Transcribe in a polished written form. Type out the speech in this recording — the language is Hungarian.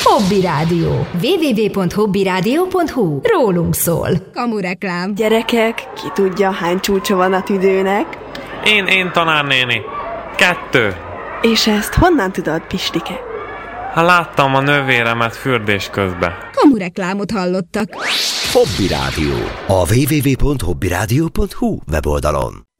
Hobby Rádió. www.hobbyradio.hu. Rólunk szól. Kamureklám. Gyerekek, ki tudja, hány csúcsa van a tüdőnek? Én tanárnéni. 2. És ezt honnan tudod, Pistike? Ha láttam a nővéremet fürdés közben. Kamureklámot hallottak. Hobby Rádió. A www.hobbyradio.hu weboldalon.